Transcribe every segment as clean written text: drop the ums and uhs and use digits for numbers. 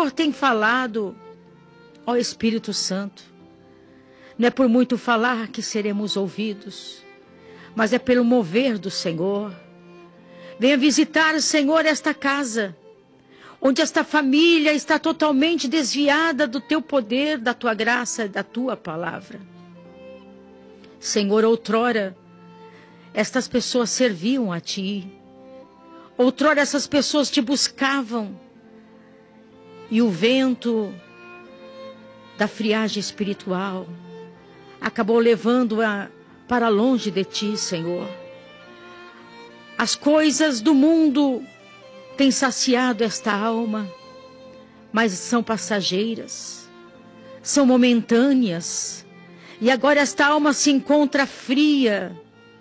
Senhor tem falado, ó Espírito Santo. Não é por muito falar que seremos ouvidos, mas é pelo mover do Senhor. Venha visitar, Senhor, esta casa, onde esta família está totalmente desviada do teu poder, da tua graça e da tua palavra. Senhor, outrora, estas pessoas serviam a ti. Outrora essas pessoas te buscavam. E o vento da friagem espiritual acabou levando-a para longe de ti, Senhor. As coisas do mundo têm saciado esta alma, mas são passageiras, são momentâneas. E agora esta alma se encontra fria,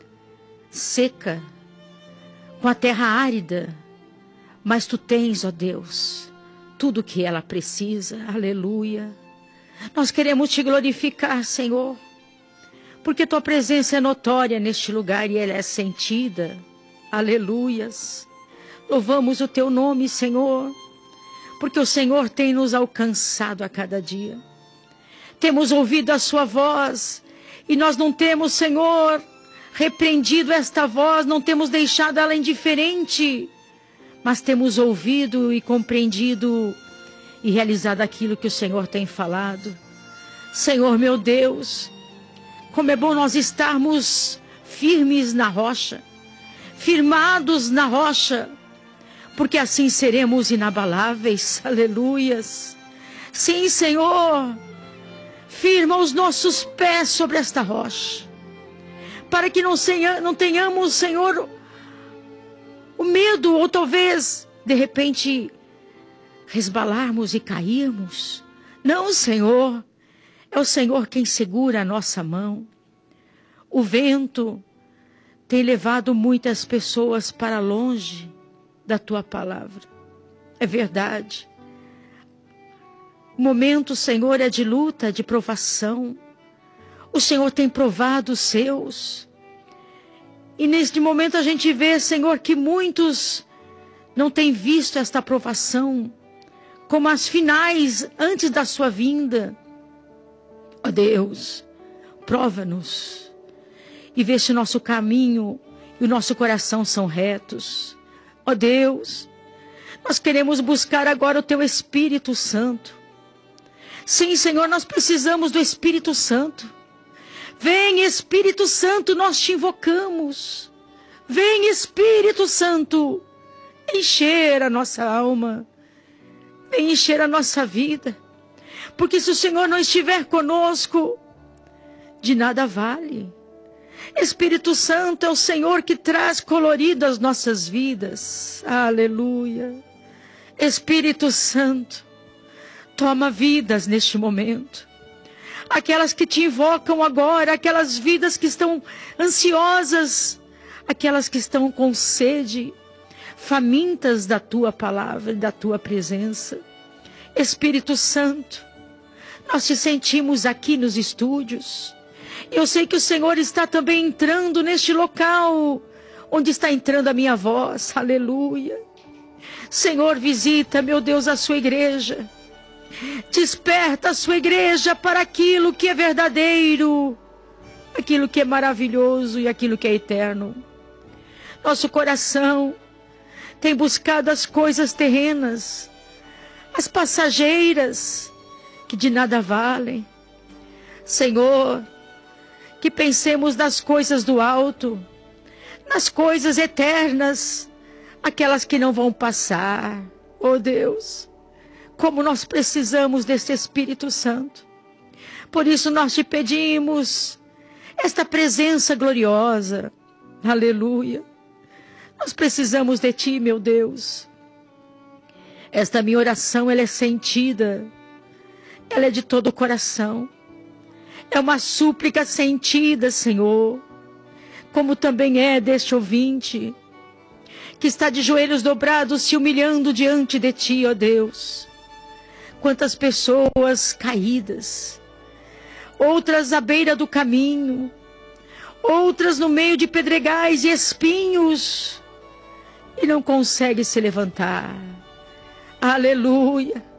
seca, com a terra árida. Mas tu tens, ó Deus, tudo o que ela precisa. Aleluia. Nós queremos te glorificar, Senhor, porque tua presença é notória neste lugar e ela é sentida. Aleluias. Louvamos o teu nome, Senhor, porque o Senhor tem nos alcançado a cada dia. Temos ouvido a sua voz e nós não temos, Senhor, repreendido esta voz, não temos deixado ela indiferente, mas temos ouvido e compreendido e realizado aquilo que o Senhor tem falado. Senhor, meu Deus, como é bom nós estarmos firmes na rocha, firmados na rocha, porque assim seremos inabaláveis. Aleluias. Sim, Senhor, firma os nossos pés sobre esta rocha, para que não tenhamos, Senhor, o medo, ou talvez, de repente, resbalarmos e cairmos. Não, Senhor, é o Senhor quem segura a nossa mão. O vento tem levado muitas pessoas para longe da tua palavra. É verdade. O momento, Senhor, é de luta, de provação. O Senhor tem provado os seus. E neste momento a gente vê, Senhor, que muitos não têm visto esta provação como as finais antes da sua vinda. Ó Deus, prova-nos e vê se o nosso caminho e o nosso coração são retos. Ó Deus, nós queremos buscar agora o teu Espírito Santo. Sim, Senhor, nós precisamos do Espírito Santo. Vem, Espírito Santo, nós te invocamos. Vem, Espírito Santo, encher a nossa alma. Vem encher a nossa vida. Porque se o Senhor não estiver conosco, de nada vale. Espírito Santo é o Senhor que traz colorido as nossas vidas. Aleluia. Espírito Santo, toma vidas neste momento. Aquelas que te invocam agora, aquelas vidas que estão ansiosas, aquelas que estão com sede, famintas da tua palavra, da tua presença. Espírito Santo, nós te sentimos aqui nos estúdios. Eu sei que o Senhor está também entrando neste local, onde está entrando a minha voz. Aleluia. Senhor, visita, meu Deus, a sua igreja. Desperta a sua igreja para aquilo que é verdadeiro, aquilo que é maravilhoso e aquilo que é eterno. Nosso coração tem buscado as coisas terrenas, as passageiras, que de nada valem. Senhor, que pensemos nas coisas do alto, nas coisas eternas, aquelas que não vão passar. Oh Deus, como nós precisamos desse Espírito Santo. Por isso nós te pedimos esta presença gloriosa. Aleluia. Nós precisamos de ti, meu Deus. Esta minha oração, ela é sentida. Ela é de todo o coração. É uma súplica sentida, Senhor. Como também é deste ouvinte, que está de joelhos dobrados, se humilhando diante de ti, ó Deus. Quantas pessoas caídas, outras à beira do caminho, outras no meio de pedregais e espinhos, e não conseguem se levantar. Aleluia.